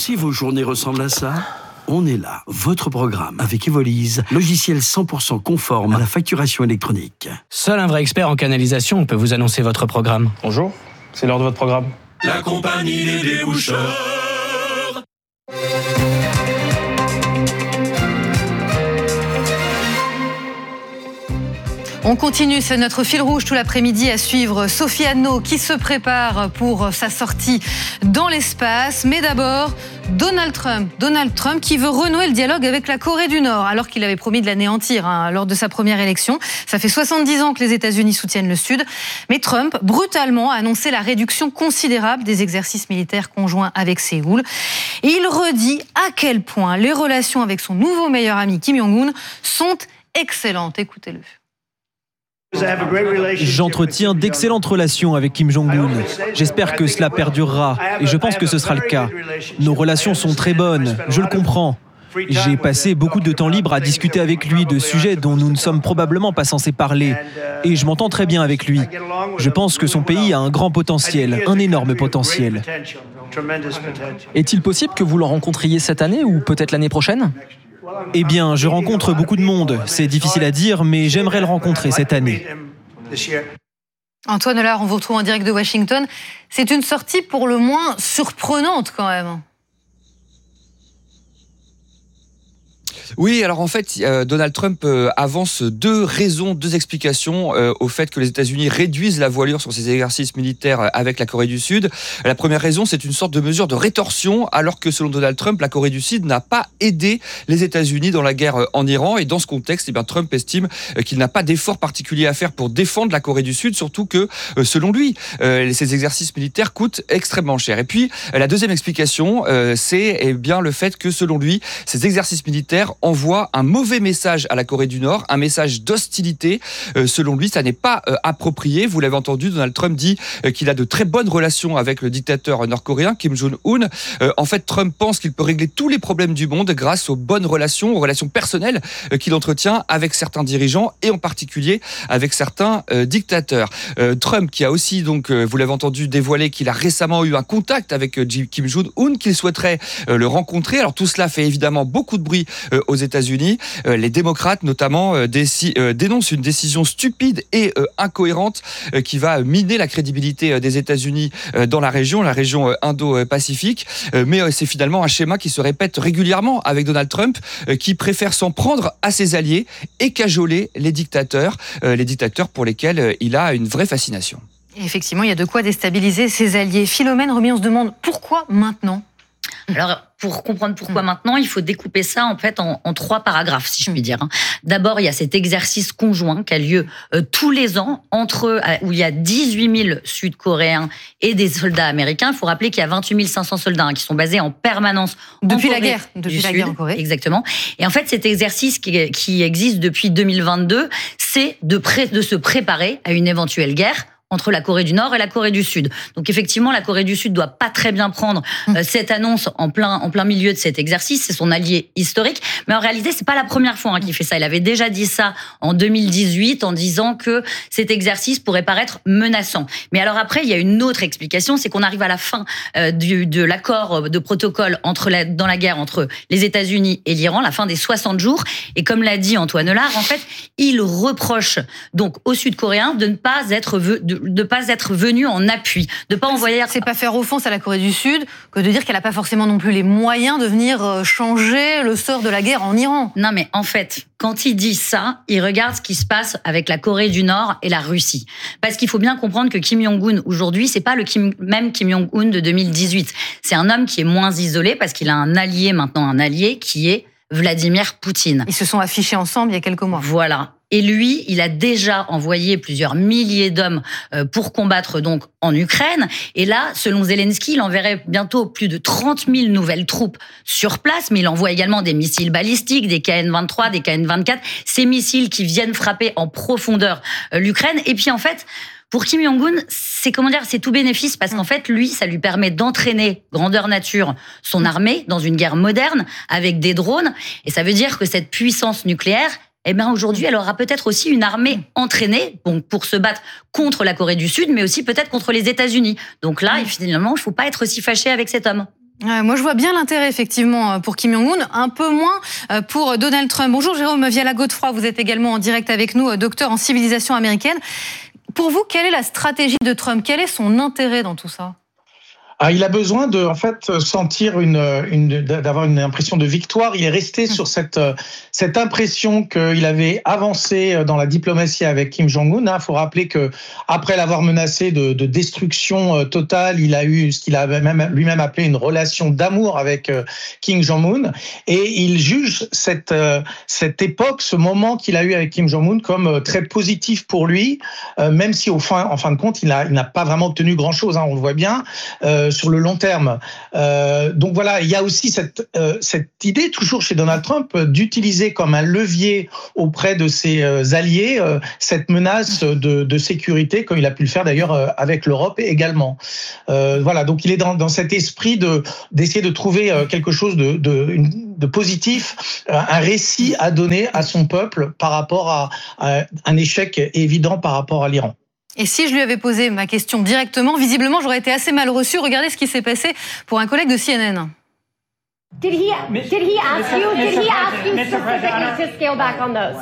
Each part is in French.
Si vos journées ressemblent à ça, on est là, votre programme, avec Evolise, logiciel 100% conforme à la facturation électronique. Seul un vrai expert en canalisation peut vous annoncer votre programme. Bonjour, c'est l'heure de votre programme. La compagnie des déboucheurs. On continue, c'est notre fil rouge tout l'après-midi à suivre Sophie Anneau qui se prépare pour sa sortie dans l'espace. Mais d'abord, Donald Trump qui veut renouer le dialogue avec la Corée du Nord alors qu'il avait promis de l'anéantir lors de sa première élection. Ça fait 70 ans que les États-Unis soutiennent le Sud. Mais Trump, brutalement, a annoncé la réduction considérable des exercices militaires conjoints avec Séoul. Et il redit à quel point les relations avec son nouveau meilleur ami Kim Jong-un sont excellentes. Écoutez-le. J'entretiens d'excellentes relations avec Kim Jong-un. J'espère que cela perdurera et je pense que ce sera le cas. Nos relations sont très bonnes, je le comprends. J'ai passé beaucoup de temps libre à discuter avec lui de sujets dont nous ne sommes probablement pas censés parler. Et je m'entends très bien avec lui. Je pense que son pays a un grand potentiel, un énorme potentiel. Est-il possible que vous le rencontriez cette année ou peut-être l'année prochaine ? Eh bien, je rencontre beaucoup de monde. C'est difficile à dire, mais j'aimerais le rencontrer cette année. Antoine Lard, on vous retrouve en direct de Washington. C'est une sortie pour le moins surprenante quand même. Oui, alors en fait, Donald Trump avance deux explications au fait que les États-Unis réduisent la voilure sur ces exercices militaires avec la Corée du Sud. La première raison, c'est une sorte de mesure de rétorsion, alors que selon Donald Trump, la Corée du Sud n'a pas aidé les États-Unis dans la guerre en Iran. Et dans ce contexte, eh bien, Trump estime qu'il n'a pas d'effort particulier à faire pour défendre la Corée du Sud, surtout que, selon lui, ces exercices militaires coûtent extrêmement cher. Et puis, la deuxième explication, c'est eh bien, le fait que, selon lui, ces exercices militaires envoie un mauvais message à la Corée du Nord, un message d'hostilité. Selon lui, ça n'est pas approprié. Vous l'avez entendu, Donald Trump dit qu'il a de très bonnes relations avec le dictateur nord-coréen Kim Jong-un. En fait, Trump pense qu'il peut régler tous les problèmes du monde grâce aux relations personnelles qu'il entretient avec certains dirigeants et en particulier avec certains dictateurs. Trump qui a aussi, donc, vous l'avez entendu, dévoilé qu'il a récemment eu un contact avec Kim Jong-un, qu'il souhaiterait le rencontrer. Alors tout cela fait évidemment beaucoup de bruit aux États-Unis. Les démocrates, notamment, dénoncent une décision stupide et incohérente qui va miner la crédibilité des États-Unis dans la région Indo-Pacifique. Mais c'est finalement un schéma qui se répète régulièrement avec Donald Trump, qui préfère s'en prendre à ses alliés et cajoler les dictateurs pour lesquels il a une vraie fascination. Et effectivement, il y a de quoi déstabiliser ses alliés. Philomène Remy, on se demande pourquoi maintenant ? Alors, pour comprendre pourquoi maintenant, il faut découper ça en fait en trois paragraphes, si je puis dire. D'abord, il y a cet exercice conjoint qui a lieu tous les ans où il y a 18 000 Sud-Coréens et des soldats américains. Il faut rappeler qu'il y a 28 500 soldats qui sont basés en permanence depuis en la guerre en Corée. Exactement. Et en fait, cet exercice qui existe depuis 2022, c'est de se préparer à une éventuelle guerre entre la Corée du Nord et la Corée du Sud. Donc effectivement, la Corée du Sud doit pas très bien prendre cette annonce en plein milieu de cet exercice. C'est son allié historique. Mais en réalité, c'est pas la première fois qu'il fait ça. Il avait déjà dit ça en 2018 en disant que cet exercice pourrait paraître menaçant. Mais alors après, il y a une autre explication, c'est qu'on arrive à la fin de l'accord de protocole dans la guerre entre les États-Unis et l'Iran, la fin des 60 jours. Et comme l'a dit Antoine Lard, en fait, il reproche donc aux Sud-Coréens de ne pas être venu en appui, de pas envoyer. C'est pas faire offense à la Corée du Sud que de dire qu'elle n'a pas forcément non plus les moyens de venir changer le sort de la guerre en Iran. Non, mais en fait, quand il dit ça, il regarde ce qui se passe avec la Corée du Nord et la Russie. Parce qu'il faut bien comprendre que Kim Jong-un aujourd'hui, c'est pas même Kim Jong-un de 2018. C'est un homme qui est moins isolé parce qu'il a un allié qui est Vladimir Poutine. Ils se sont affichés ensemble il y a quelques mois. Voilà. Et lui, il a déjà envoyé plusieurs milliers d'hommes pour combattre donc en Ukraine. Et là, selon Zelensky, il enverrait bientôt plus de 30 000 nouvelles troupes sur place, mais il envoie également des missiles balistiques, des KN-23, des KN-24, ces missiles qui viennent frapper en profondeur l'Ukraine. Et puis en fait, pour Kim Jong-un, c'est tout bénéfice parce qu'en fait, lui, ça lui permet d'entraîner grandeur nature son armée dans une guerre moderne avec des drones. Et ça veut dire que cette puissance nucléaire, aujourd'hui, elle aura peut-être aussi une armée entraînée pour se battre contre la Corée du Sud, mais aussi peut-être contre les États-Unis. Donc là, finalement, il ne faut pas être aussi fâché avec cet homme. Moi, je vois bien l'intérêt, effectivement, pour Kim Jong-un, un peu moins pour Donald Trump. Bonjour, Jérôme Viala-Godefroy, vous êtes également en direct avec nous, docteur en civilisation américaine. Pour vous, quelle est la stratégie de Trump ? Quel est son intérêt dans tout ça ? Il a besoin de, en fait, sentir d'avoir une impression de victoire. Il est resté sur cette impression qu'il avait avancé dans la diplomatie avec Kim Jong-un. Il faut rappeler que après l'avoir menacé de destruction totale, il a eu ce qu'il a lui-même appelé une relation d'amour avec Kim Jong-un. Et il juge cette époque, ce moment qu'il a eu avec Kim Jong-un comme très positif pour lui, même si en fin de compte, il n'a pas vraiment obtenu grand-chose. On le voit bien. Sur le long terme. Donc voilà, il y a aussi cette idée, toujours chez Donald Trump, d'utiliser comme un levier auprès de ses alliés cette menace de sécurité, comme il a pu le faire d'ailleurs avec l'Europe également. Voilà, donc il est dans cet esprit d'essayer de trouver quelque chose de positif, un récit à donner à son peuple par rapport à un échec évident par rapport à l'Iran. Et si je lui avais posé ma question directement, visiblement, j'aurais été assez mal reçue. Regardez ce qui s'est passé pour un collègue de CNN. Did he ask you specifically to scale back on those?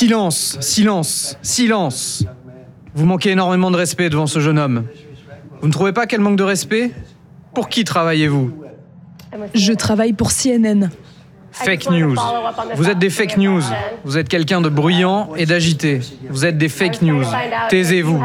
Silence. Vous manquez énormément de respect devant ce jeune homme. Vous ne trouvez pas qu'elle manque de respect ? Pour qui travaillez-vous ? Je travaille pour CNN. Fake news. Vous êtes des fake news. Vous êtes quelqu'un de bruyant et d'agité. Vous êtes des fake news. Taisez-vous.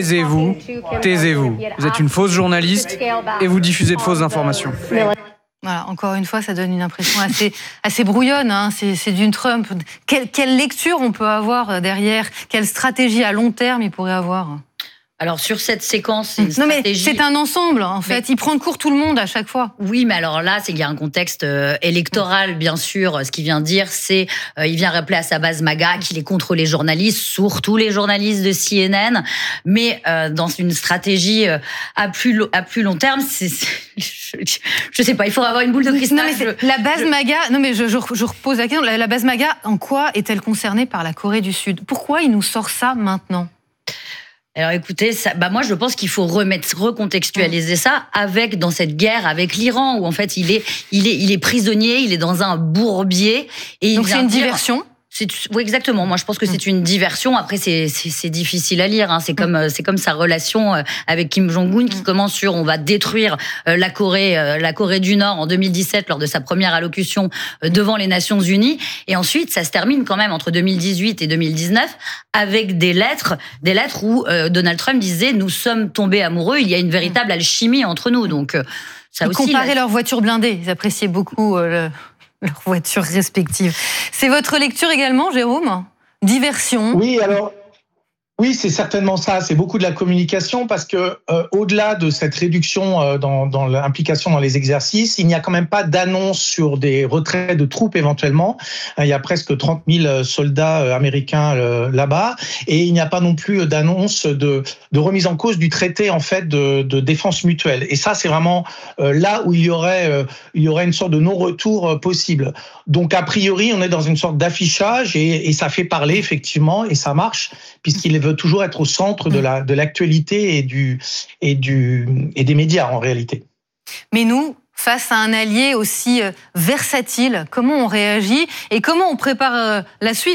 Vous êtes une fausse journaliste et vous diffusez de fausses informations. Voilà, encore une fois, ça donne une impression assez brouillonne. C'est d'une Trump. Quelle lecture on peut avoir derrière ? Quelle stratégie à long terme il pourrait avoir ? Alors sur cette séquence, c'est une stratégie... mais c'est un ensemble en fait. Il prend de court tout le monde à chaque fois. Oui, mais alors là, il y a un contexte électoral, bien sûr. Ce qu'il vient dire, c'est il vient rappeler à sa base MAGA qu'il est contre les journalistes, surtout les journalistes de CNN. Mais dans une stratégie à plus long terme, je sais pas. Il faut avoir une boule de cristal. Non, mais la base MAGA. Non, mais je repose la question. La base MAGA, en quoi est-elle concernée par la Corée du Sud ? Pourquoi il nous sort ça maintenant ? Alors écoutez, moi je pense qu'il faut recontextualiser ça dans cette guerre avec l'Iran où en fait il est prisonnier, il est dans un bourbier et donc c'est une diversion. Oui, exactement. Moi, je pense que c'est une diversion. Après, c'est difficile à lire. C'est comme sa relation avec Kim Jong-un qui commence sur on va détruire la Corée du Nord en 2017 lors de sa première allocution devant les Nations Unies. Et ensuite, ça se termine quand même entre 2018 et 2019 avec des lettres où Donald Trump disait nous sommes tombés amoureux. Il y a une véritable alchimie entre nous. Donc, ça ils aussi. Comparaient leurs voitures blindées. Ils appréciaient beaucoup leurs voitures respectives. C'est votre lecture également, Jérôme ? Diversion ? Oui, c'est certainement ça. C'est beaucoup de la communication parce que au-delà de cette réduction dans l'implication dans les exercices, il n'y a quand même pas d'annonce sur des retraits de troupes éventuellement. Il y a presque 30 000 soldats américains là-bas et il n'y a pas non plus d'annonce de remise en cause du traité en fait de défense mutuelle. Et ça, c'est vraiment là où il y aurait une sorte de non-retour possible. Donc a priori, on est dans une sorte d'affichage et ça fait parler effectivement et ça marche puisqu'il veut toujours être au centre de l'actualité et des médias en réalité. Mais nous, face à un allié aussi versatile, comment on réagit et comment on prépare la suite ?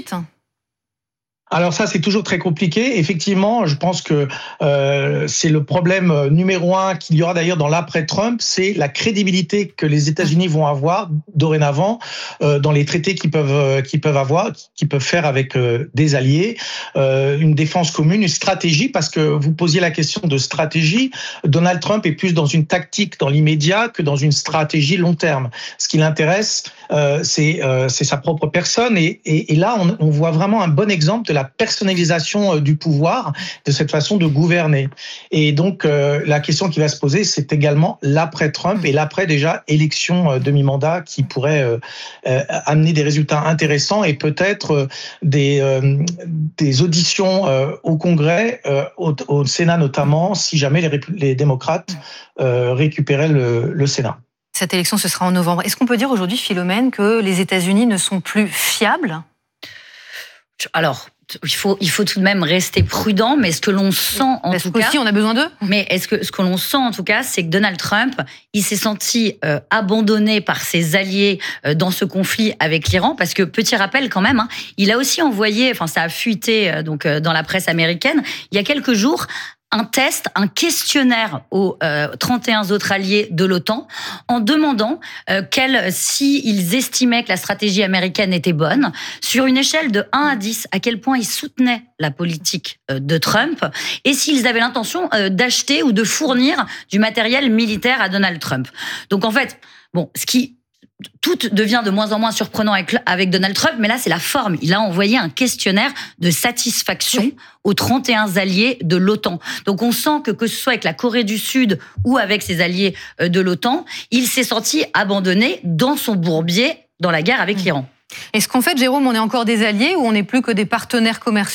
Alors ça, c'est toujours très compliqué. Effectivement, je pense que c'est le problème numéro 1 qu'il y aura d'ailleurs dans l'après-Trump, c'est la crédibilité que les États-Unis vont avoir dorénavant dans les traités qu'ils peuvent faire avec des alliés, une défense commune, une stratégie, parce que vous posiez la question de stratégie. Donald Trump est plus dans une tactique dans l'immédiat que dans une stratégie long terme. Ce qui l'intéresse, c'est sa propre personne. Et là, on voit vraiment un bon exemple de la personnalisation du pouvoir, de cette façon de gouverner. Et donc, la question qui va se poser, c'est également l'après-Trump et l'après déjà élection demi-mandat qui pourrait amener des résultats intéressants et peut-être des auditions au Congrès, au Sénat notamment, si jamais les démocrates récupéraient le Sénat. Cette élection, ce sera en novembre. Est-ce qu'on peut dire aujourd'hui, Philomène, que les États-Unis ne sont plus fiables ? Alors, il faut tout de même rester prudent, mais ce que l'on sent en tout cas, on a besoin d'eux. Mais ce que l'on sent en tout cas, c'est que Donald Trump, il s'est senti abandonné par ses alliés dans ce conflit avec l'Iran, parce que petit rappel quand même, il a aussi envoyé, enfin ça a fuité donc dans la presse américaine, il y a quelques jours, un questionnaire aux 31 autres alliés de l'OTAN en demandant s'ils estimaient que la stratégie américaine était bonne, sur une échelle de 1 à 10, à quel point ils soutenaient la politique de Trump et s'ils avaient l'intention d'acheter ou de fournir du matériel militaire à Donald Trump. Donc en fait, tout devient de moins en moins surprenant avec Donald Trump, mais là, c'est la forme. Il a envoyé un questionnaire de satisfaction aux 31 alliés de l'OTAN. Donc, on sent que ce soit avec la Corée du Sud ou avec ses alliés de l'OTAN, il s'est senti abandonné dans son bourbier dans la guerre avec l'Iran. Est-ce qu'en fait, Jérôme, on est encore des alliés ou on n'est plus que des partenaires commerciaux ?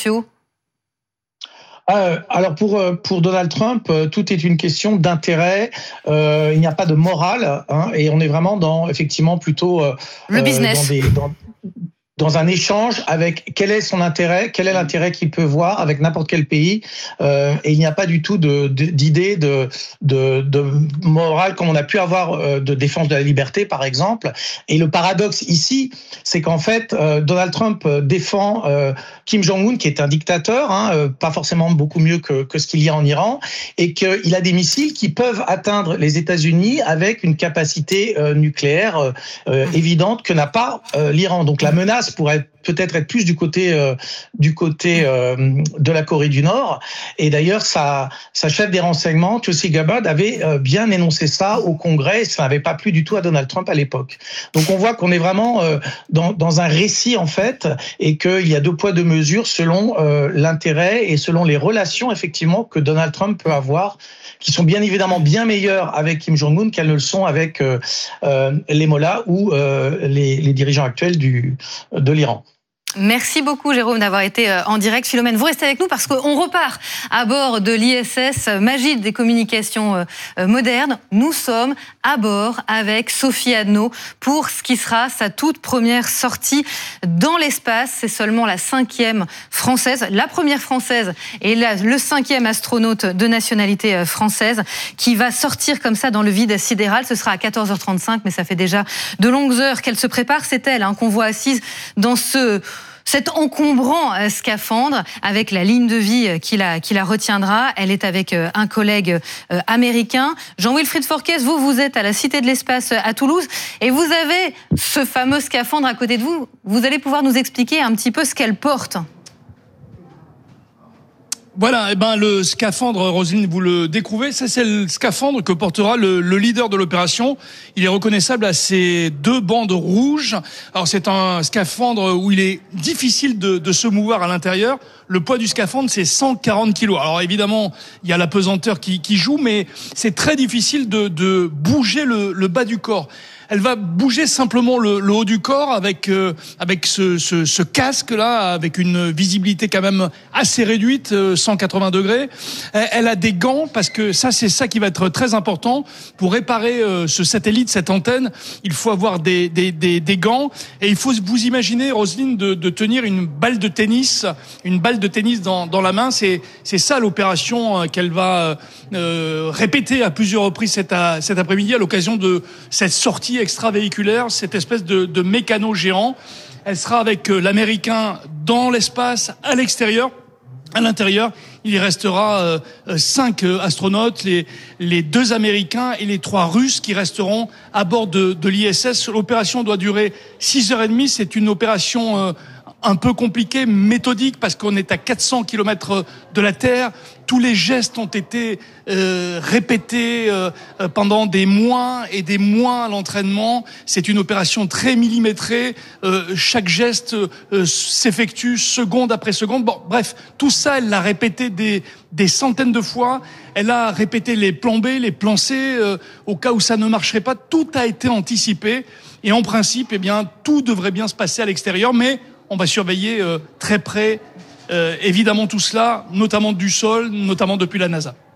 Alors pour Donald Trump, tout est une question d'intérêt. Il n'y a pas de morale, et on est vraiment effectivement plutôt le business. Dans un échange avec quel est son intérêt, quel est l'intérêt qu'il peut voir avec n'importe quel pays, et il n'y a pas du tout d'idée de morale comme on a pu avoir de défense de la liberté, par exemple. Et le paradoxe ici, c'est qu'en fait, Donald Trump défend Kim Jong-un, qui est un dictateur, pas forcément beaucoup mieux que ce qu'il y a en Iran, et qu'il a des missiles qui peuvent atteindre les États-Unis avec une capacité nucléaire évidente que n'a pas l'Iran. Donc la menace pourrait peut-être être plus du côté de la Corée du Nord. Et d'ailleurs, sa chef des renseignements, Tulsi Gabbard, avait bien énoncé ça au Congrès. Ça n'avait pas plu du tout à Donald Trump à l'époque. Donc on voit qu'on est vraiment dans un récit, en fait, et qu'il y a 2 poids 2 mesures selon l'intérêt et selon les relations, effectivement, que Donald Trump peut avoir, qui sont bien évidemment bien meilleures avec Kim Jong-un qu'elles ne le sont avec les mollahs ou les dirigeants actuels de l'Iran. Merci beaucoup, Jérôme, d'avoir été en direct. Philomène, vous restez avec nous parce qu'on repart à bord de l'ISS Magide des communications modernes. Nous sommes à bord avec Sophie Adno pour ce qui sera sa toute première sortie dans l'espace. C'est seulement la 5e française, la première française et le 5e astronaute de nationalité française qui va sortir comme ça dans le vide sidéral. Ce sera à 14h35, mais ça fait déjà de longues heures qu'elle se prépare. C'est elle qu'on voit assise dans cet encombrant scaphandre avec la ligne de vie qui la retiendra. Elle est avec un collègue américain. Jean-Wilfried Forquès, vous êtes à la Cité de l'Espace à Toulouse et vous avez ce fameux scaphandre à côté de vous. Vous allez pouvoir nous expliquer un petit peu ce qu'elle porte. Voilà, le scaphandre, Roselyne, vous le découvrez. Ça, c'est le scaphandre que portera le leader de l'opération. Il est reconnaissable à ces 2 bandes rouges. Alors, c'est un scaphandre où il est difficile de se mouvoir à l'intérieur. Le poids du scaphandre, c'est 140 kilos. Alors, évidemment, il y a la pesanteur qui joue, mais c'est très difficile de bouger le bas du corps. Elle va bouger simplement le haut du corps avec ce casque-là, avec une visibilité quand même assez réduite, 180 degrés. Elle a des gants, parce que c'est ça qui va être très important. Pour réparer ce satellite, cette antenne, il faut avoir des gants. Et il faut vous imaginer, Roselyne, de tenir une balle de tennis dans la main. C'est ça l'opération qu'elle va répéter à plusieurs reprises cet après-midi à l'occasion de cette sortie extravéhiculaire, cette espèce de mécano géant. Elle sera avec l'Américain dans l'espace, à l'extérieur. À l'intérieur, il y restera 5 astronautes, les 2 Américains et les 3 Russes qui resteront à bord de l'ISS. L'opération doit durer 6h30. C'est une opération un peu compliquée, méthodique, parce qu'on est à 400 km de la Terre. Tous les gestes ont été répétés pendant des mois et des mois à l'entraînement. C'est une opération très millimétrée. Chaque geste s'effectue seconde après seconde. Bon, bref, tout ça, elle l'a répété des centaines de fois. Elle a répété les plans B, les plans C, au cas où ça ne marcherait pas. Tout a été anticipé. Et en principe, tout devrait bien se passer à l'extérieur, mais on va surveiller très près, évidemment, tout cela, notamment du sol, notamment depuis la NASA.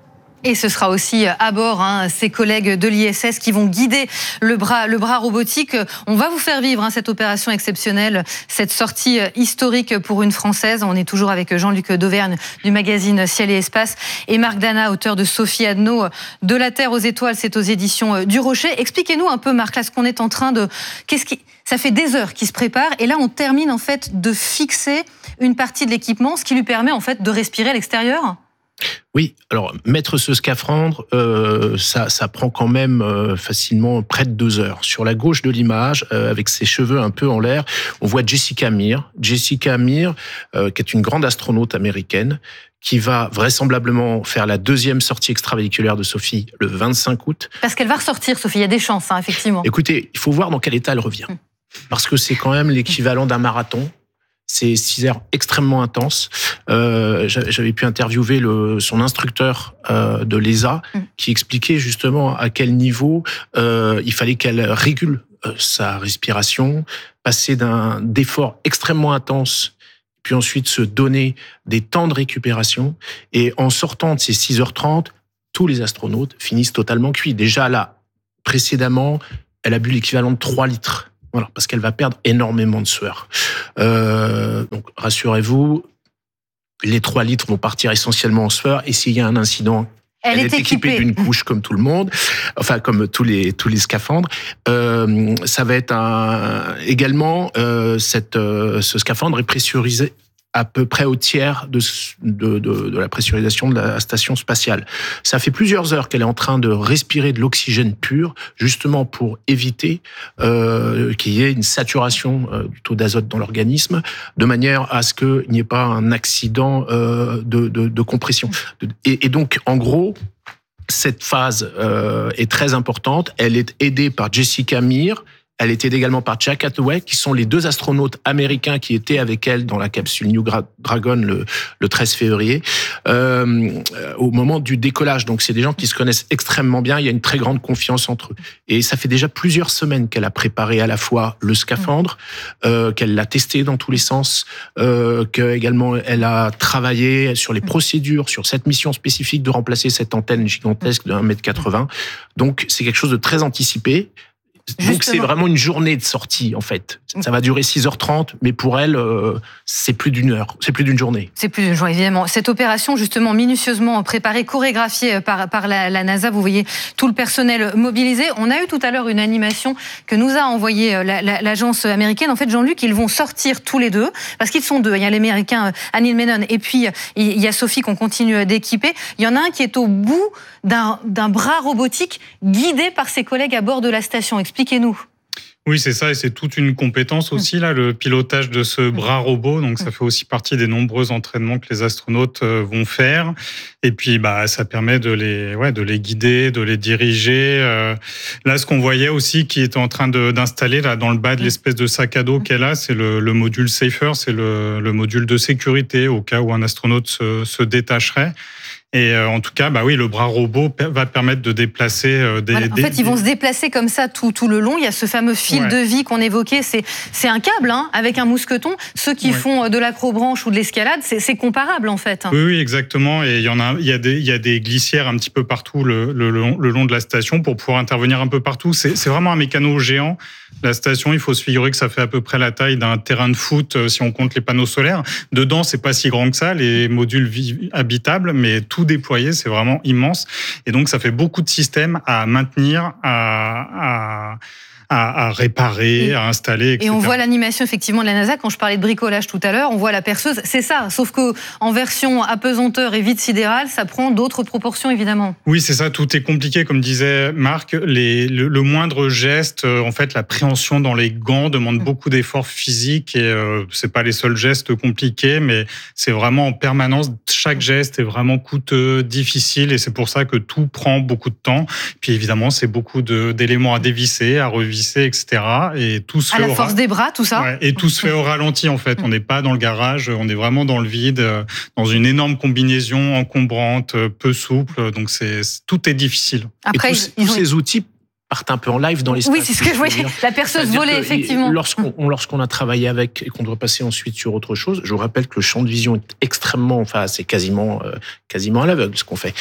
Et ce sera aussi à bord ses collègues de l'ISS qui vont guider le bras robotique. On va vous faire vivre cette opération exceptionnelle, cette sortie historique pour une Française. On est toujours avec Jean-Luc Dauvergne du magazine Ciel et Espace et Marc Dana, auteur de Sophie Adno, De la Terre aux étoiles, c'est aux éditions du Rocher. Expliquez-nous un peu, Marc, là, ce qu'on est en train de... Ça fait des heures qu'il se prépare et là, on termine en fait de fixer une partie de l'équipement, ce qui lui permet en fait de respirer à l'extérieur. Oui, alors mettre ce scaphandre, ça prend quand même facilement près de 2 heures. Sur la gauche de l'image, avec ses cheveux un peu en l'air, on voit Jessica Meir. Jessica Meir, qui est une grande astronaute américaine, qui va vraisemblablement faire la 2e sortie extravéhiculaire de Sophie le 25 août. Parce qu'elle va ressortir, Sophie, il y a des chances, effectivement. Écoutez, il faut voir dans quel état elle revient. Parce que c'est quand même l'équivalent d'un marathon. C'est 6 heures extrêmement intenses. J'avais pu interviewer son instructeur de l'ESA qui expliquait justement à quel niveau il fallait qu'elle régule sa respiration, passer d'efforts extrêmement intenses, puis ensuite se donner des temps de récupération. Et en sortant de ces 6h30, tous les astronautes finissent totalement cuits. Déjà là, précédemment, elle a bu l'équivalent de 3 litres. Voilà, parce qu'elle va perdre énormément de sueur. Donc, rassurez-vous, les 3 litres vont partir essentiellement en sueur. Et s'il y a un incident, elle est équipée d'une couche comme tout le monde, enfin comme tous les scaphandres. Ça va être également ce scaphandre est pressurisé à peu près au tiers de la pressurisation de la station spatiale. Ça fait plusieurs heures qu'elle est en train de respirer de l'oxygène pur, justement pour éviter qu'il y ait une saturation du taux d'azote dans l'organisme, de manière à ce qu'il n'y ait pas un accident de compression. Et donc, en gros, cette phase est très importante. Elle est aidée par Jessica Meir. Elle est aidée également par Jack Hathaway, qui sont les 2 astronautes américains qui étaient avec elle dans la capsule New Dragon le 13 février, au moment du décollage. Donc, c'est des gens qui se connaissent extrêmement bien. Il y a une très grande confiance entre eux. Et ça fait déjà plusieurs semaines qu'elle a préparé à la fois le scaphandre, qu'elle l'a testé dans tous les sens, qu'également elle a travaillé sur les procédures, sur cette mission spécifique de remplacer cette antenne gigantesque de 1,80 m. Donc, c'est quelque chose de très anticipé. Donc c'est vraiment une journée de sortie en fait. Ça va durer 6h30, mais pour elle, c'est plus d'une heure, c'est plus d'une journée. C'est plus d'une journée, évidemment. Cette opération justement minutieusement préparée, chorégraphiée par la NASA, vous voyez tout le personnel mobilisé. On a eu tout à l'heure une animation que nous a envoyée l'agence américaine. En fait, Jean-Luc, ils vont sortir tous les deux, parce qu'ils sont 2. Il y a l'américain Anil Menon et puis il y a Sophie qu'on continue d'équiper. Il y en a un qui est au bout d'un bras robotique guidé par ses collègues à bord de la station. Expliquez-nous. Oui, c'est ça, et c'est toute une compétence aussi, là, le pilotage de ce bras robot. Donc, ça fait aussi partie des nombreux entraînements que les astronautes vont faire. Et puis, ça permet de les guider, de les diriger. Là, ce qu'on voyait aussi, qui est en train d'installer, là, dans le bas de l'espèce de sac à dos qu'elle a, c'est le module Safer, c'est le module de sécurité au cas où un astronaute se détacherait. Et en tout cas, oui, le bras robot va permettre de déplacer des... Voilà, en fait, ils vont se déplacer comme ça tout le long. Il y a ce fameux fil de vie qu'on évoquait. C'est un câble avec un mousqueton. Ceux qui font de l'acrobranche ou de l'escalade, c'est comparable en fait. Oui, exactement. Et il y a des glissières un petit peu partout le long de la station pour pouvoir intervenir un peu partout. C'est vraiment un mécano géant. La station, il faut se figurer que ça fait à peu près la taille d'un terrain de foot si on compte les panneaux solaires. Dedans, c'est pas si grand que ça, les modules habitables, mais tout déployé, c'est vraiment immense. Et donc, ça fait beaucoup de systèmes à maintenir, à réparer, à installer, etc. Et on voit l'animation effectivement de la NASA. Quand je parlais de bricolage tout à l'heure, on voit la perceuse. C'est ça, sauf que en version apesanteur et vide sidéral, ça prend d'autres proportions évidemment. Oui, c'est ça. Tout est compliqué, comme disait Marc. Le moindre geste, en fait, la préhension dans les gants demande beaucoup d'efforts physiques et c'est pas les seuls gestes compliqués, mais c'est vraiment en permanence. Chaque geste est vraiment coûteux, difficile, et c'est pour ça que tout prend beaucoup de temps. Puis évidemment, c'est beaucoup d'éléments à dévisser, à revisser, etc. Et tout se fait à la force des bras, tout ça. Ouais, et tout se fait au ralenti en fait. On n'est pas dans le garage, on est vraiment dans le vide, dans une énorme combinaison encombrante, peu souple. Donc tout est difficile. Après, tous ces outils partent un peu en live dans l'espace. Oui, c'est ce que je voyais. La perceuse volée, effectivement. Lorsqu'on a travaillé avec et qu'on doit passer ensuite sur autre chose, je vous rappelle que le champ de vision est extrêmement, enfin, c'est quasiment à l'aveugle ce qu'on fait.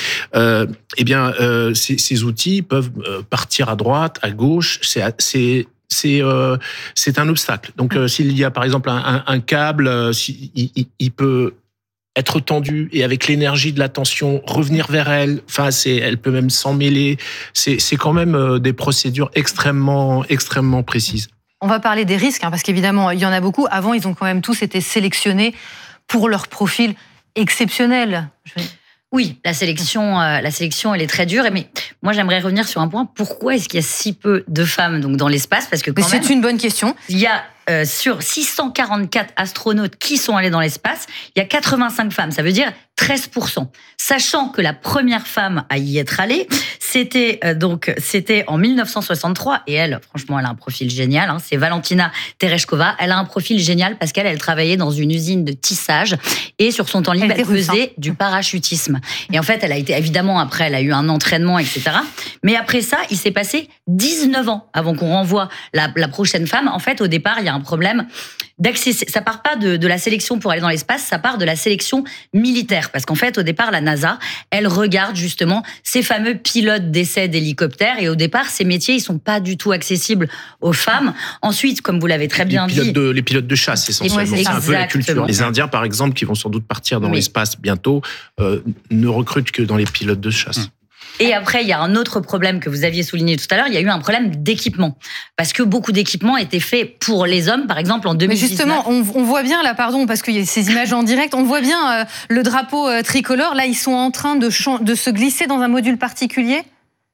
Ces outils peuvent partir à droite, à gauche. C'est un obstacle. Donc, s'il y a par exemple un câble, il peut être tendu et avec l'énergie de la tension revenir vers elle. Enfin, elle peut même s'en mêler. C'est quand même des procédures extrêmement précises. On va parler des risques, parce qu'évidemment, il y en a beaucoup. Avant, ils ont quand même tous été sélectionnés pour leur profil exceptionnel. Oui, la sélection, elle est très dure. Mais moi, j'aimerais revenir sur un point. Pourquoi est-ce qu'il y a si peu de femmes donc dans l'espace ? Parce que c'est une bonne question. Il y a sur 644 astronautes qui sont allés dans l'espace, il y a 85 femmes. Ça veut dire 13%. Sachant que la première femme à y être allée, c'était en 1963. Et elle, franchement, elle a un profil génial. C'est Valentina Tereshkova. Elle a un profil génial parce qu'elle travaillait dans une usine de tissage et sur son temps libre, elle faisait du parachutisme. Et en fait, elle a été, évidemment, après, elle a eu un entraînement, etc. Mais après ça, il s'est passé 19 ans avant qu'on renvoie la prochaine femme. En fait, au départ, il y a un problème d'accès. Ça part pas de la sélection pour aller dans l'espace, ça part de la sélection militaire. Parce qu'en fait, au départ, la NASA, elle regarde justement ces fameux pilotes d'essai d'hélicoptères. Et au départ, ces métiers, ils sont pas du tout accessibles aux femmes. Ensuite, comme vous l'avez très bien dit... Les pilotes de chasse, essentiellement. C'est un peu la culture. Les Indiens, par exemple, qui vont sans doute partir dans l'espace bientôt, ne recrutent que dans les pilotes de chasse. Et après, il y a un autre problème que vous aviez souligné tout à l'heure, il y a eu un problème d'équipement. Parce que beaucoup d'équipements étaient faits pour les hommes, par exemple en 2019. Mais justement, on voit bien là, parce qu'il y a ces images en direct, on voit bien le drapeau tricolore. Là, ils sont en train de se glisser dans un module particulier.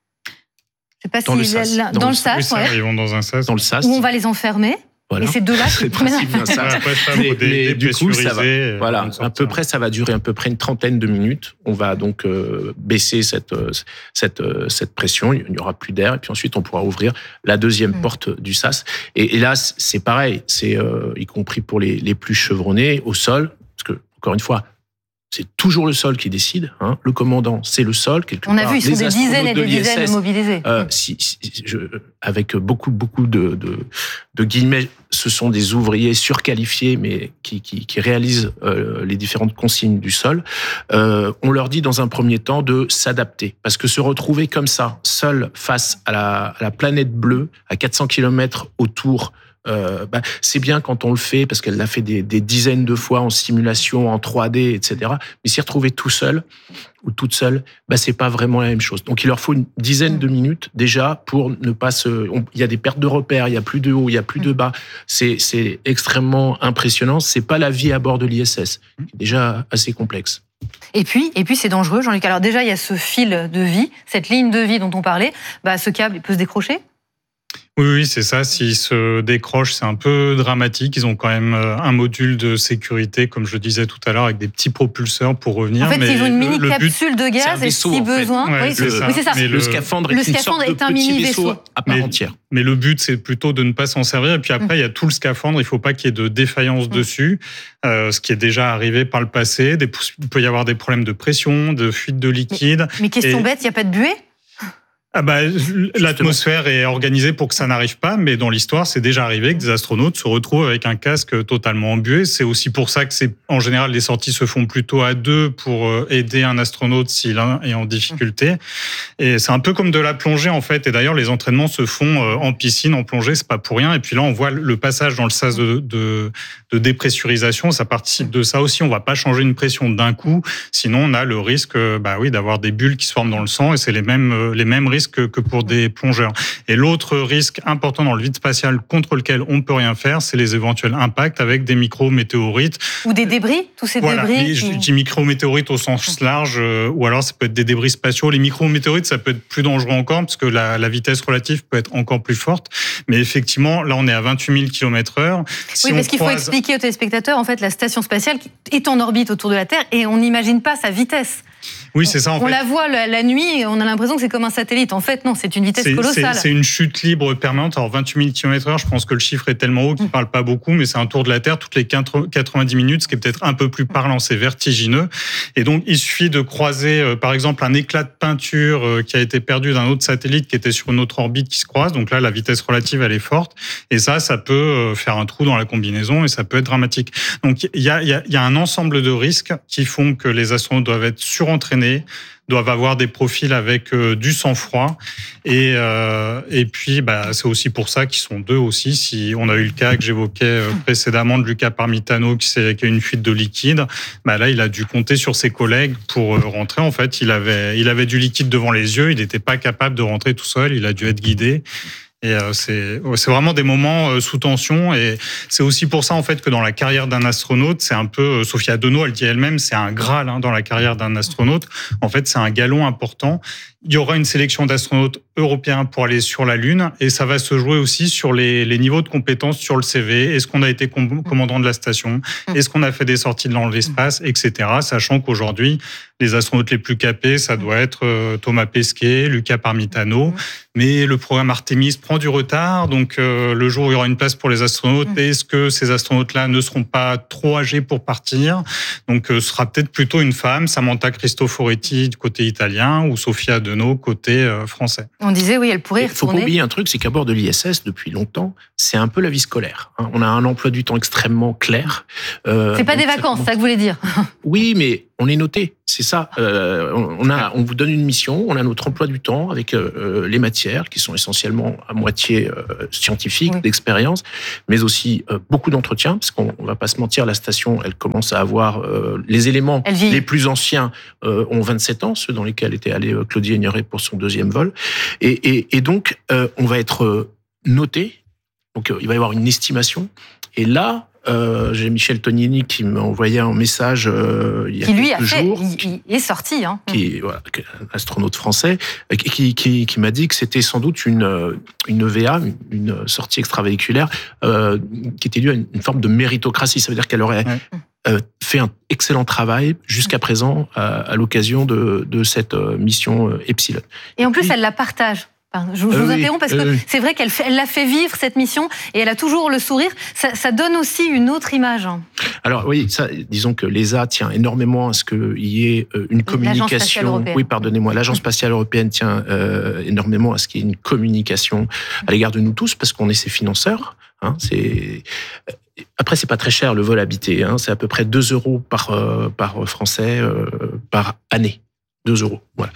Je sais pas dans le SAS. Dans le SAS, oui, ils vont dans un SAS. Dans le SAS. Où on va les enfermer. Voilà. Et c'est de là que c'est bien ça. Mais du coup, ça va. Voilà, à peu près, ça va durer à peu près une trentaine de minutes. On va donc baisser cette pression. Il n'y aura plus d'air, et puis ensuite on pourra ouvrir la deuxième porte du SAS. Et là, c'est pareil. C'est y compris pour les plus chevronnés au sol, parce que encore une fois. C'est toujours le sol qui décide. Le commandant, c'est le sol. On a vu, ils sont des dizaines et des dizaines de mobilisés. Avec beaucoup de guillemets, ce sont des ouvriers surqualifiés, mais qui réalisent les différentes consignes du sol. On leur dit dans un premier temps de s'adapter. Parce que se retrouver comme ça, seul face à la planète bleue, à 400 km autour, c'est bien quand on le fait, parce qu'elle l'a fait des dizaines de fois en simulation, en 3D, etc. Mais s'y retrouver tout seul ou toute seule, c'est pas vraiment la même chose. Donc il leur faut une dizaine de minutes déjà pour ne pas il y a des pertes de repères, il y a plus de haut, il y a plus de bas. C'est extrêmement impressionnant. C'est pas la vie à bord de l'ISS, qui est déjà assez complexe. Et puis c'est dangereux, Jean-Luc. Alors déjà, il y a ce fil de vie, cette ligne de vie dont on parlait. Ce câble, il peut se décrocher ? Oui, c'est ça. S'ils se décrochent, c'est un peu dramatique. Ils ont quand même un module de sécurité, comme je le disais tout à l'heure, avec des petits propulseurs pour revenir. En fait, ils ont une mini capsule de gaz et si besoin... Ouais, c'est ça. Mais le scaphandre est un mini vaisseau à part entière. Mais le but, c'est plutôt de ne pas s'en servir. Et puis après, il y a tout le scaphandre. Il ne faut pas qu'il y ait de défaillance dessus, ce qui est déjà arrivé par le passé. Il peut y avoir des problèmes de pression, de fuite de liquide. Mais question bête, il n'y a pas de buée ? L'atmosphère est organisée pour que ça n'arrive pas, mais dans l'histoire, c'est déjà arrivé que des astronautes se retrouvent avec un casque totalement embué. C'est aussi pour ça que en général, les sorties se font plutôt à deux pour aider un astronaute s'il est en difficulté. Et c'est un peu comme de la plongée, en fait. Et d'ailleurs, les entraînements se font en piscine, en plongée, c'est pas pour rien. Et puis là, on voit le passage dans le sas de dépressurisation. Ça participe de ça aussi. On va pas changer une pression d'un coup. Sinon, on a le risque, d'avoir des bulles qui se forment dans le sang. Et c'est les mêmes risques que pour des plongeurs. Et l'autre risque important dans le vide spatial contre lequel on peut rien faire, c'est les éventuels impacts avec des micro-météorites. Ou des débris, tous ces débris. Je dis micro-météorites au sens large, ou alors ça peut être des débris spatiaux. Les micro-météorites, ça peut être plus dangereux encore, parce que la vitesse relative peut être encore plus forte. Mais effectivement, là, on est à 28 000 km/h. Parce qu'il faut expliquer aux téléspectateurs, en fait, la station spatiale est en orbite autour de la Terre et on n'imagine pas sa vitesse. Oui, c'est ça. On la voit la nuit, on a l'impression que c'est comme un satellite. En fait, non, c'est une vitesse colossale. C'est une chute libre permanente. Alors, 28 000 km/h, je pense que le chiffre est tellement haut qu'il ne parle pas beaucoup, mais c'est un tour de la Terre toutes les 90 minutes, ce qui est peut-être un peu plus parlant. C'est vertigineux. Et donc, il suffit de croiser, par exemple, un éclat de peinture qui a été perdu d'un autre satellite qui était sur une autre orbite qui se croise. Donc là, la vitesse relative, elle est forte. Et ça peut faire un trou dans la combinaison et ça peut être dramatique. Donc, il y a un ensemble de risques qui font que les astronautes doivent être surentraînés, doivent avoir des profils avec du sang-froid. Et puis, c'est aussi pour ça qu'ils sont deux aussi. Si on a eu le cas que j'évoquais précédemment de Luca Parmitano qui a une fuite de liquide, là, il a dû compter sur ses collègues pour rentrer. En fait, il avait du liquide devant les yeux. Il n'était pas capable de rentrer tout seul. Il a dû être guidé. Et c'est vraiment des moments sous tension, et c'est aussi pour ça en fait que dans la carrière d'un astronaute, c'est un peu, Sophia Adono, elle dit elle-même, c'est un graal dans la carrière d'un astronaute. En fait, c'est un galon important. Il y aura une sélection d'astronautes européens pour aller sur la Lune, et ça va se jouer aussi sur les niveaux de compétences sur le CV. Est-ce qu'on a été commandant de la station? Est-ce qu'on a fait des sorties dans l'espace, etc. Sachant qu'aujourd'hui, les astronautes les plus capés, ça doit être Thomas Pesquet, Luca Parmitano. Mais le programme Artemis prend du retard, donc le jour où il y aura une place pour les astronautes, est-ce que ces astronautes-là ne seront pas trop âgés pour partir? Donc ce sera peut-être plutôt une femme, Samantha Cristoforetti du côté italien ou Sophia Adono côté français. On disait, oui, elle pourrait y retourner. Il faut pas oublier un truc, c'est qu'à bord de l'ISS, depuis longtemps, c'est un peu la vie scolaire. On a un emploi du temps extrêmement clair. C'est pas des vacances, c'est ça que vous voulez dire? Oui, mais on est noté, c'est ça. On vous donne une mission, on a notre emploi du temps avec les matières qui sont essentiellement à moitié scientifiques, d'expérience, mais aussi beaucoup d'entretien, parce qu'on va pas se mentir, la station, elle commence à avoir les éléments les plus anciens ont 27 ans, ceux dans lesquels était allé Claudie Aigneret pour son deuxième vol, et donc on va être noté, donc il va y avoir une estimation, et là, j'ai Michel Tognini qui m'a envoyé un message il y a quelques jours. Il est sorti. Qui est un astronaute français, qui m'a dit que c'était sans doute une EVA, une sortie extravéhiculaire, qui était due à une forme de méritocratie. Ça veut dire qu'elle aurait fait un excellent travail jusqu'à présent à l'occasion de cette mission Epsilon. Et en plus, elle la partage. Je vous interromps parce que c'est vrai qu'elle l'a fait vivre cette mission et elle a toujours le sourire. Ça donne aussi une autre image. Alors oui, disons que l'ESA tient énormément à ce qu'il y ait une communication. Oui, pardonnez-moi, l'Agence spatiale européenne tient énormément à ce qu'il y ait une communication à l'égard de nous tous parce qu'on est ses financeurs. Après, c'est pas très cher le vol habité. C'est à peu près 2 € par Français par année. 2 €, voilà.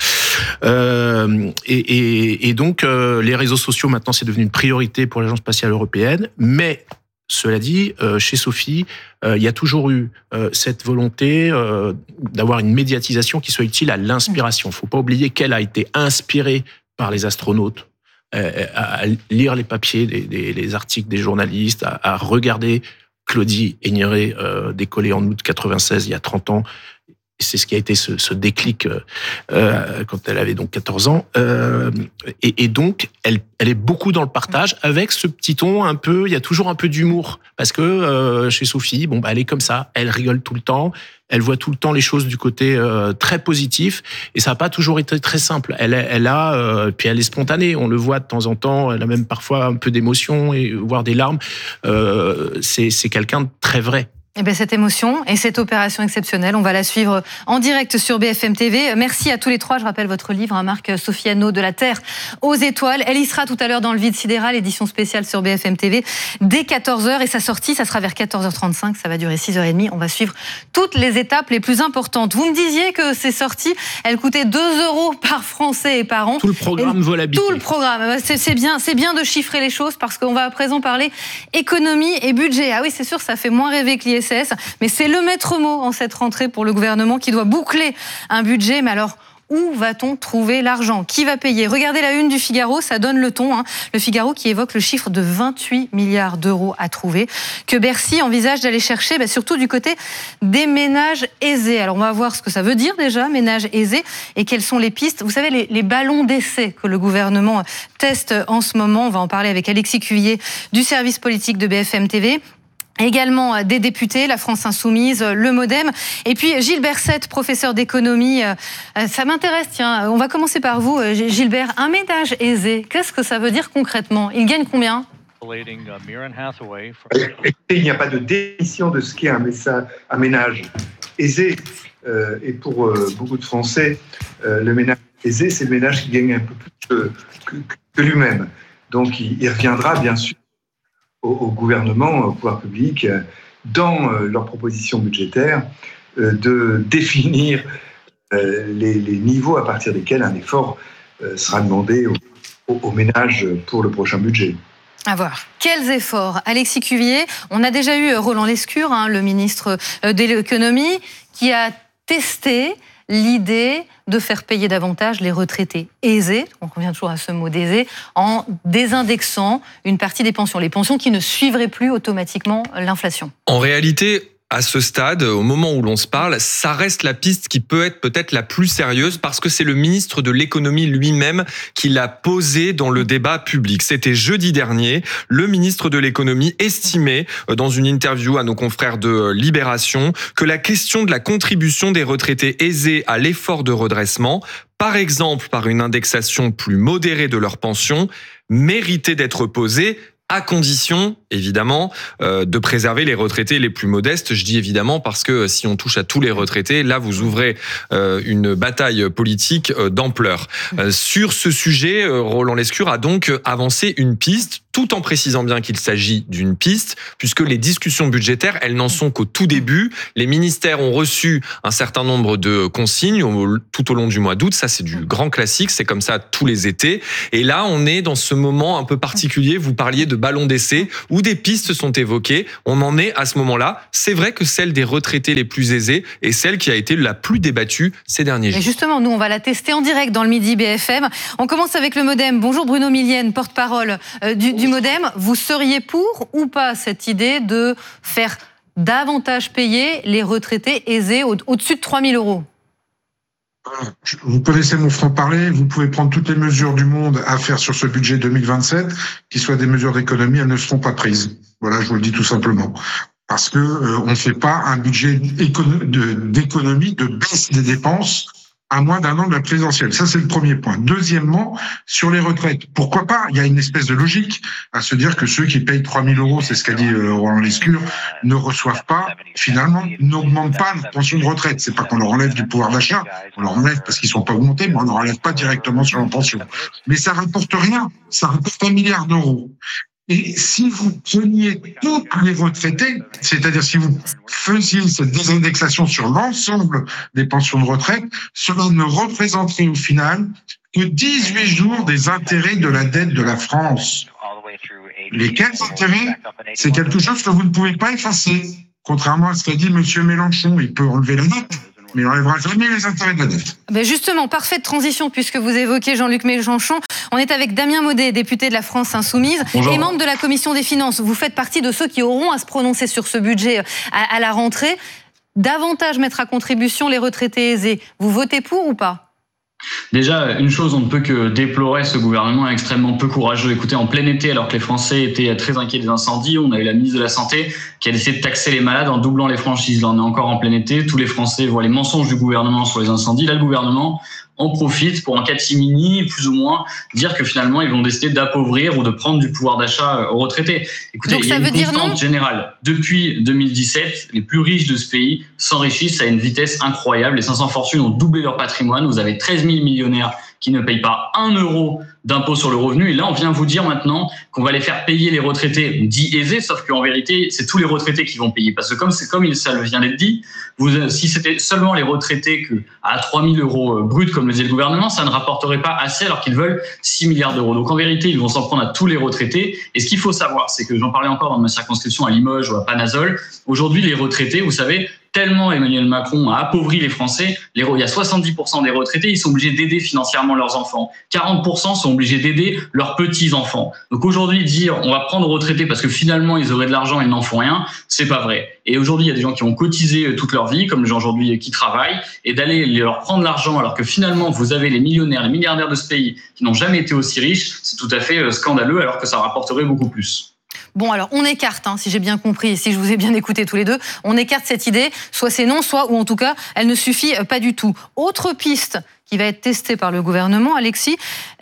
Et donc, les réseaux sociaux, maintenant, c'est devenu une priorité pour l'Agence spatiale européenne. Mais, cela dit, chez Sophie, il y a toujours eu cette volonté d'avoir une médiatisation qui soit utile à l'inspiration. Il ne faut pas oublier qu'elle a été inspirée par les astronautes, à lire les papiers, les articles des journalistes, à regarder Claudie Aigneret décoller en août 96, il y a 30 ans. C'est ce qui a été ce déclic quand elle avait donc 14 ans. Et donc, elle est beaucoup dans le partage avec ce petit ton un peu, il y a toujours un peu d'humour. Parce que chez Sophie, elle est comme ça, elle rigole tout le temps, elle voit tout le temps les choses du côté très positif. Et ça n'a pas toujours été très simple. Puis elle est spontanée, on le voit de temps en temps, elle a même parfois un peu d'émotion, voire des larmes. C'est quelqu'un de très vrai. Eh bien, cette émotion et cette opération exceptionnelle, on va la suivre en direct sur BFM TV. Merci à tous les trois. Je rappelle votre livre, Marc Sophiano, De la Terre aux étoiles. Elle y sera tout à l'heure dans le vide sidéral, édition spéciale sur BFM TV, dès 14h. Et sa sortie, ça sera vers 14h35. Ça va durer 6h30. On va suivre toutes les étapes les plus importantes. Vous me disiez que ces sorties, elles coûtaient 2 € par Français et par an. Tout le programme vol habité. Tout le programme. C'est bien de chiffrer les choses parce qu'on va à présent parler économie et budget. Ah oui, c'est sûr, ça fait moins rêver que l'ISS. Mais c'est le maître mot en cette rentrée pour le gouvernement qui doit boucler un budget. Mais alors, où va-t-on trouver l'argent? Qui va payer? Regardez la une du Figaro, ça donne le ton. Le Figaro qui évoque le chiffre de 28 milliards d'euros à trouver, que Bercy envisage d'aller chercher surtout du côté des ménages aisés. Alors on va voir ce que ça veut dire déjà, ménages aisés, et quelles sont les pistes. Vous savez, les ballons d'essai que le gouvernement teste en ce moment. On va en parler avec Alexis Cuvillier du service politique de BFM TV. Également des députés, la France Insoumise, le MoDem. Et puis Gilbert Sette, professeur d'économie. Ça m'intéresse, tiens. On va commencer par vous, Gilbert. Un ménage aisé, qu'est-ce que ça veut dire concrètement ? Il gagne combien ? Il n'y a pas de définition de ce qu'est un ménage aisé. Et pour beaucoup de Français, le ménage aisé, c'est le ménage qui gagne un peu plus que lui-même. Donc il reviendra bien sûr au gouvernement, au pouvoir public, dans leurs propositions budgétaires, de définir les niveaux à partir desquels un effort sera demandé aux ménages pour le prochain budget. À voir. Quels efforts ? Alexis Cuvier, on a déjà eu Roland Lescure, le ministre de l'économie, qui a testé l'idée de faire payer davantage les retraités aisés, on revient toujours à ce mot d'aisé, en désindexant une partie des pensions, les pensions qui ne suivraient plus automatiquement l'inflation. En réalité, à ce stade, au moment où l'on se parle, ça reste la piste qui peut être peut-être la plus sérieuse parce que c'est le ministre de l'économie lui-même qui l'a posée dans le débat public. C'était jeudi dernier. Le ministre de l'économie estimait dans une interview à nos confrères de Libération que la question de la contribution des retraités aisés à l'effort de redressement, par exemple par une indexation plus modérée de leurs pensions, méritait d'être posée à condition, évidemment, de préserver les retraités les plus modestes. Je dis évidemment parce que si on touche à tous les retraités, là, vous ouvrez une bataille politique d'ampleur. Sur ce sujet, Roland Lescure a donc avancé une piste, tout en précisant bien qu'il s'agit d'une piste, puisque les discussions budgétaires, elles n'en sont qu'au tout début. Les ministères ont reçu un certain nombre de consignes tout au long du mois d'août. Ça, c'est du grand classique. C'est comme ça tous les étés. Et là, on est dans ce moment un peu particulier. Vous parliez de ballon d'essai, où des pistes sont évoquées. On en est à ce moment-là. C'est vrai que celle des retraités les plus aisés est celle qui a été la plus débattue ces derniers jours. Et justement, nous, on va la tester en direct dans le Midi BFM. On commence avec le MoDem. Bonjour Bruno Millienne, porte-parole du MoDem. Vous seriez pour ou pas cette idée de faire davantage payer les retraités aisés au-dessus de 3 000 €? Vous connaissez mon franc-parler, vous pouvez prendre toutes les mesures du monde à faire sur ce budget 2027, qui soient des mesures d'économie, elles ne seront pas prises. Voilà, je vous le dis tout simplement. Parce que on ne fait pas un budget d'économie, de baisse des dépenses, à moins d'un an de la présidentielle. Ça, c'est le premier point. Deuxièmement, sur les retraites, pourquoi pas ? Il y a une espèce de logique à se dire que ceux qui payent 3 000 €, c'est ce qu'a dit Roland Lescure, ne reçoivent pas, finalement, n'augmentent pas leur pension de retraite. C'est pas qu'on leur enlève du pouvoir d'achat, on leur enlève parce qu'ils sont pas augmentés, mais on leur enlève pas directement sur leur pension. Mais ça rapporte rien. Ça rapporte 1 milliard d'euros. Et si vous preniez tous les retraités, c'est-à-dire si vous faisiez cette désindexation sur l'ensemble des pensions de retraite, cela ne représenterait au final que 18 jours des intérêts de la dette de la France. Lesquels intérêts ? C'est quelque chose que vous ne pouvez pas effacer. Contrairement à ce qu'a dit M. Mélenchon, il peut enlever la dette, mais il n'enlèvera jamais les intérêts de la dette. Ben justement, parfaite transition, puisque vous évoquez Jean-Luc Mélenchon. On est avec Damien Maudet, député de la France Insoumise. Bonjour. Et membre de la Commission des Finances. Vous faites partie de ceux qui auront à se prononcer sur ce budget à la rentrée. Davantage mettre à contribution les retraités aisés. Vous votez pour ou pas ? Déjà, une chose, on ne peut que déplorer ce gouvernement extrêmement peu courageux. Écoutez, en plein été, alors que les Français étaient très inquiets des incendies, on a eu la ministre de la Santé qui a décidé de taxer les malades en doublant les franchises. Là, on est encore en plein été. Tous les Français voient les mensonges du gouvernement sur les incendies. Là, le gouvernement en profite pour en catimini, plus ou moins, dire que finalement, ils vont décider d'appauvrir ou de prendre du pouvoir d'achat aux retraités. Écoutez, il y a une constante générale. Depuis 2017, les plus riches de ce pays s'enrichissent à une vitesse incroyable. Les 500 fortunes ont doublé leur patrimoine. Vous avez 13 000 millionnaires qui ne payent pas 1 euro d'impôt sur le revenu. Et là, on vient vous dire maintenant qu'on va les faire payer les retraités dits aisés, sauf qu'en vérité, c'est tous les retraités qui vont payer. Parce que comme ça vient d'être dit, si c'était seulement les retraités à 3 000 € bruts, comme le disait le gouvernement, ça ne rapporterait pas assez alors qu'ils veulent 6 milliards d'euros. Donc en vérité, ils vont s'en prendre à tous les retraités. Et ce qu'il faut savoir, c'est que j'en parlais encore dans ma circonscription à Limoges ou à Panazol. Aujourd'hui, les retraités, vous savez, tellement Emmanuel Macron a appauvri les Français, il y a 70% des retraités, ils sont obligés d'aider financièrement leurs enfants. 40% sont obligés d'aider leurs petits-enfants. Donc aujourd'hui, dire on va prendre aux retraités parce que finalement ils auraient de l'argent et ils n'en font rien, c'est pas vrai. Et aujourd'hui, il y a des gens qui ont cotisé toute leur vie, comme les gens aujourd'hui qui travaillent, et d'aller leur prendre l'argent alors que finalement vous avez les millionnaires, les milliardaires de ce pays qui n'ont jamais été aussi riches, c'est tout à fait scandaleux alors que ça rapporterait beaucoup plus. Bon, alors on écarte, si j'ai bien compris, si je vous ai bien écouté tous les deux, on écarte cette idée, soit c'est non, soit, ou en tout cas, elle ne suffit pas du tout. Autre piste qui va être testée par le gouvernement, Alexis,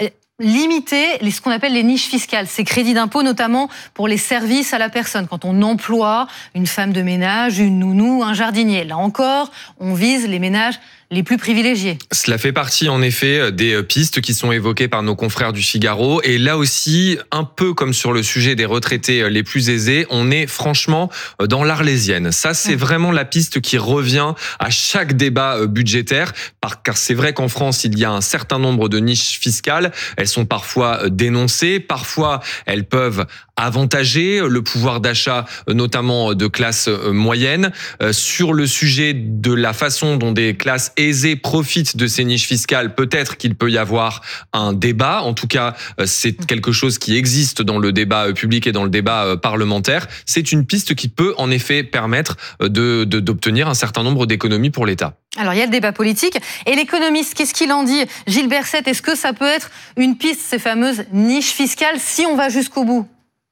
limiter ce qu'on appelle les niches fiscales, ces crédits d'impôt notamment pour les services à la personne, quand on emploie une femme de ménage, une nounou, un jardinier. Là encore, on vise les ménages les plus privilégiés. Cela fait partie en effet des pistes qui sont évoquées par nos confrères du Figaro. Et là aussi, un peu comme sur le sujet des retraités les plus aisés, on est franchement dans l'Arlésienne. Ça, c'est vraiment la piste qui revient à chaque débat budgétaire, car c'est vrai qu'en France, il y a un certain nombre de niches fiscales. Elles sont parfois dénoncées, parfois elles peuvent avantager le pouvoir d'achat, notamment de classe moyenne. Sur le sujet de la façon dont des classes aisées profitent de ces niches fiscales, peut-être qu'il peut y avoir un débat. En tout cas, c'est quelque chose qui existe dans le débat public et dans le débat parlementaire. C'est une piste qui peut en effet permettre d'obtenir un certain nombre d'économies pour l'État. Alors, il y a le débat politique. Et l'économiste, qu'est-ce qu'il en dit? Gilles Berset, est-ce que ça peut être une piste, ces fameuses niches fiscales, si on va jusqu'au bout?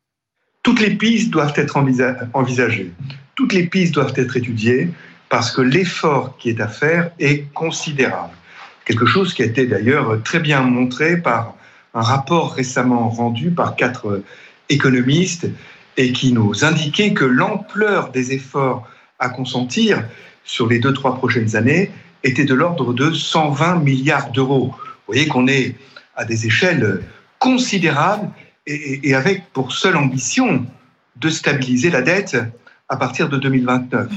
Toutes les pistes doivent être envisagées. Toutes les pistes doivent être étudiées parce que l'effort qui est à faire est considérable. Quelque chose qui a été d'ailleurs très bien montré par un rapport récemment rendu par 4 économistes et qui nous indiquait que l'ampleur des efforts à consentir sur les 2-3 prochaines années était de l'ordre de 120 milliards d'euros. Vous voyez qu'on est à des échelles considérables et avec pour seule ambition de stabiliser la dette à partir de 2029.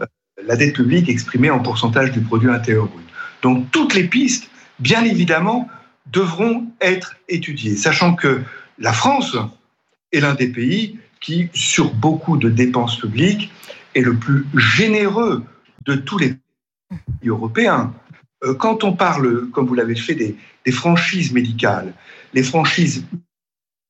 La dette publique exprimée en pourcentage du produit intérieur brut. Donc toutes les pistes, bien évidemment, devront être étudiées, sachant que la France est l'un des pays qui, sur beaucoup de dépenses publiques, est le plus généreux de tous les pays européens. Quand on parle, comme vous l'avez fait, des franchises médicales, les franchises